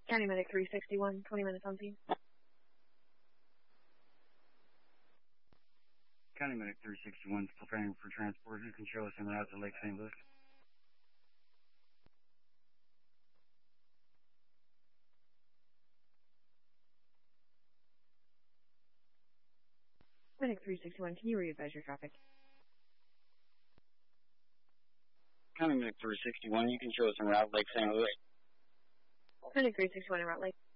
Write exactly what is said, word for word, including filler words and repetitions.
County Medic three sixty-one, twenty minutes on scene. County Medic three sixty-one is preparing for transport. You can show us en route to Lake Saint Louis. Medic three sixty-one, can you re-advise your traffic? County Medic three sixty-one, you can show us en route Lake Saint Louis. Medic three sixty-one, en route Lake.